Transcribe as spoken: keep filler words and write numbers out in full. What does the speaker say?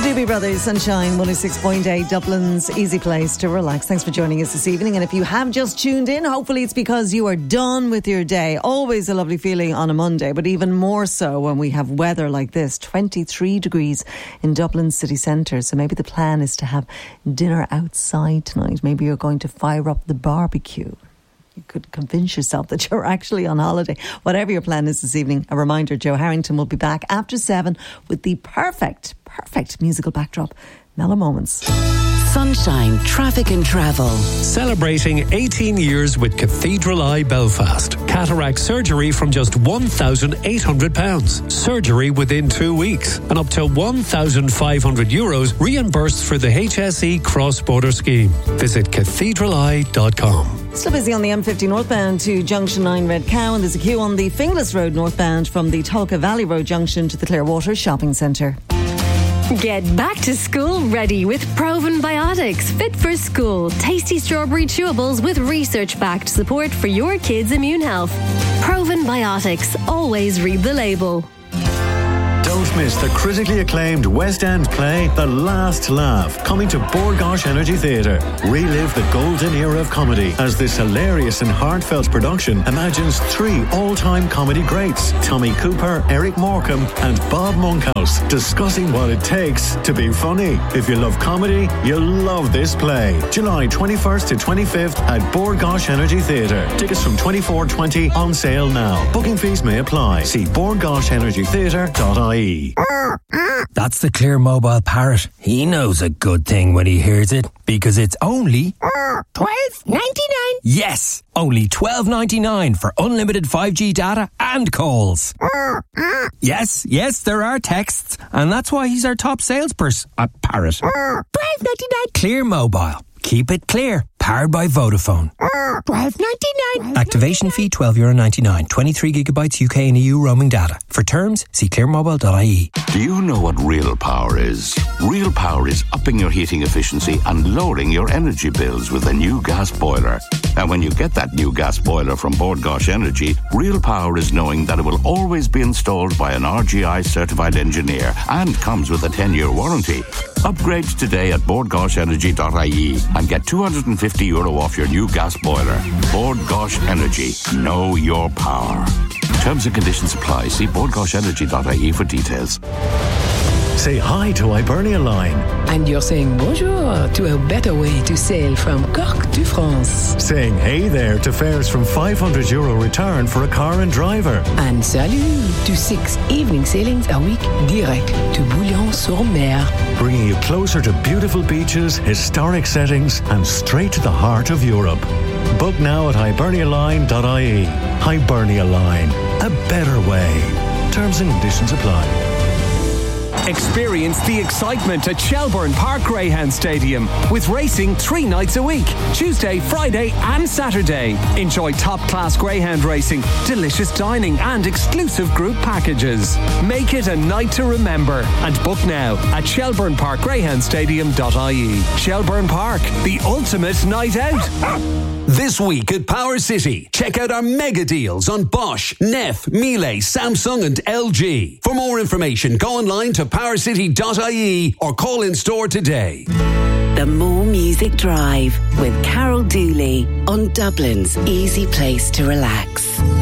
Doobie Brothers, Sunshine, one oh six point eight, Dublin's easy place to relax. Thanks for joining us this evening. And if you have just tuned in, hopefully it's because you are done with your day. Always a lovely feeling on a Monday, but even more so when we have weather like this. twenty-three degrees in Dublin city centre. So maybe the plan is to have dinner outside tonight. Maybe you're going to fire up the barbecue. You could convince yourself that you're actually on holiday. Whatever your plan is this evening, a reminder, Joe Harrington will be back after seven with the perfect, perfect musical backdrop, Mellow Moments. Sunshine, traffic and travel. Celebrating eighteen years with Cathedral Eye Belfast. Cataract surgery from just one thousand eight hundred pounds. Surgery within two weeks. And up to one thousand five hundred euros reimbursed for the H S E cross-border scheme. Visit cathedral eye dot com. Still busy on the M fifty northbound to Junction nine Red Cow, and there's a queue on the Finglas Road northbound from the Tulka Valley Road junction to the Clearwater Shopping Centre. Get back to school ready with Proven Biotics. Fit for school. Tasty strawberry chewables with research-backed support for your kids' immune health. Proven Biotics. Always read the label. Don't miss the critically acclaimed West End play The Last Laugh, coming to Bord Gáis Energy Theatre. Relive the golden era of comedy as this hilarious and heartfelt production imagines three all-time comedy greats, Tommy Cooper, Eric Morecambe and Bob Monkhouse, discussing what it takes to be funny. If you love comedy, you'll love this play. July twenty-first to twenty-fifth at Bord Gáis Energy Theatre. Tickets from twenty-four twenty on sale now. Booking fees may apply. See bord gáis energy theatre dot I E. That's the Clear Mobile Parrot. He knows a good thing when he hears it, because it's only twelve ninety-nine. Yes, only twelve ninety-nine for unlimited five G data and calls. Yes, yes, there are texts, and that's why he's our top salesperson. A parrot. twelve ninety-nine. Clear Mobile. Keep it clear. Powered by Vodafone. twelve ninety-nine. Activation fee twelve euro ninety-nine. twenty-three gigabytes U K and E U roaming data. For terms, see clear mobile dot I E. Do you know what real power is? Real power is upping your heating efficiency and lowering your energy bills with a new gas boiler. And when you get that new gas boiler from Bord Gáis Energy, real power is knowing that it will always be installed by an R G I certified engineer and comes with a ten-year warranty. Upgrade today at bord gáis energy dot I E and get two hundred fifty euro off your new gas boiler. Bord Gáis Energy. Know your power. Terms and conditions apply. See bord gáis energy dot I E for details. Say hi to Hibernia Line. And you're saying bonjour to a better way to sail from Cork to France. Saying hey there to fares from five hundred euro return for a car and driver. And salut to six evening sailings a week direct to Bouillon-sur-Mer. Bringing you closer to beautiful beaches, historic settings and straight to the heart of Europe. Book now at hibernia line dot I E. Hibernia Line. A better way. Terms and conditions apply. Experience the excitement at Shelbourne Park Greyhound Stadium with racing three nights a week, Tuesday, Friday and Saturday. Enjoy top-class greyhound racing, delicious dining and exclusive group packages. Make it a night to remember and book now at shelbourne park greyhound stadium dot I E. Shelbourne Park, the ultimate night out. This week at Power City, check out our mega deals on Bosch, Neff, Miele, Samsung and L G. For more information, go online to power city dot I E or call in store today. The More Music Drive with Carol Dooley on Dublin's easy place to relax.